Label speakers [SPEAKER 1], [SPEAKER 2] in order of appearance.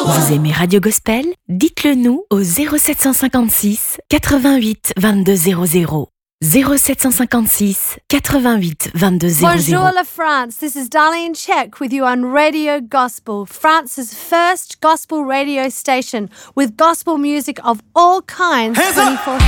[SPEAKER 1] Vous aimez Radio Gospel? Dites-le nous au 0756 88 22 00. 0756 88 22 00.
[SPEAKER 2] Bonjour la France, this is Darlene Check with you on Radio Gospel, France's first gospel radio station with gospel music of all kinds 24/7.